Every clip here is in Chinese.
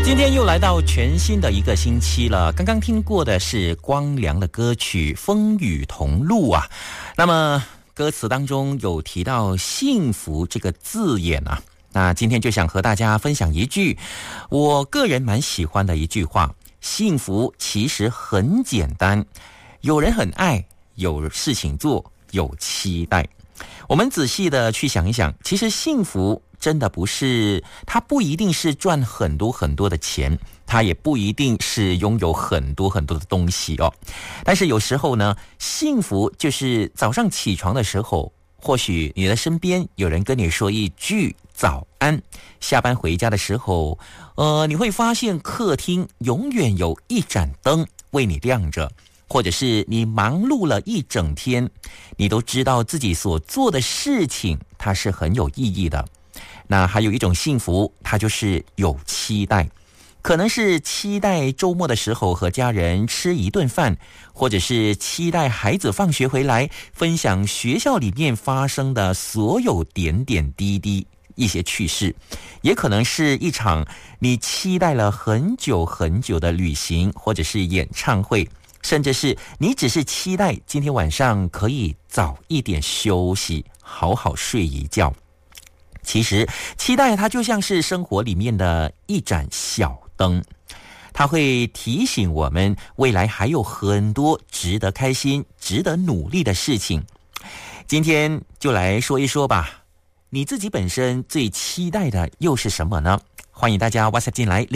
今天又来到全新的一个星期了，刚刚听过的是光良的歌曲《风雨同路》啊。那么歌词当中有提到幸福这个字眼啊，那今天就想和大家分享一句我个人蛮喜欢的一句话：幸福其实很简单，有人很爱，有事情做，有期待。我们仔细的去想一想，其实幸福真的不是，它不一定是赚很多很多的钱，它也不一定是拥有很多很多的东西哦。但是有时候呢，幸福就是早上起床的时候，或许你的身边有人跟你说一句早安，下班回家的时候，你会发现客厅永远有一盏灯为你亮着。或者是你忙碌了一整天，你都知道自己所做的事情它是很有意义的。那还有一种幸福，它就是有期待，可能是期待周末的时候和家人吃一顿饭，或者是期待孩子放学回来分享学校里面发生的所有点点滴滴一些趣事，也可能是一场你期待了很久很久的旅行，或者是演唱会，甚至是你只是期待今天晚上可以早一点休息，好好睡一觉。其实期待它就像是生活里面的一盏小灯，它会提醒我们未来还有很多值得开心、值得努力的事情。今天就来说一说吧，你自己本身最期待的又是什么呢？欢迎大家 WhatsApp 进来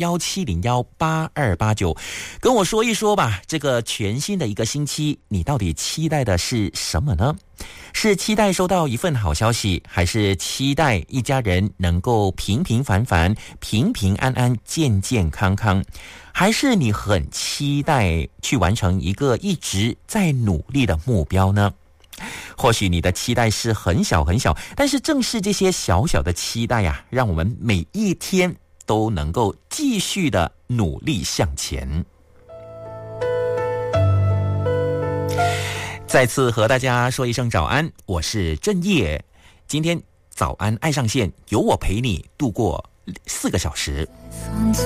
0111701829，跟我说一说吧。这个全新的一个星期，你到底期待的是什么呢？是期待收到一份好消息，还是期待一家人能够平平凡凡、平平安安、健健康康？还是你很期待去完成一个一直在努力的目标呢？或许你的期待是很小很小，但是正是这些小小的期待啊，让我们每一天都能够继续的努力向前。再次和大家说一声早安，我是正业。今天早安爱上线，由我陪你度过4个小时。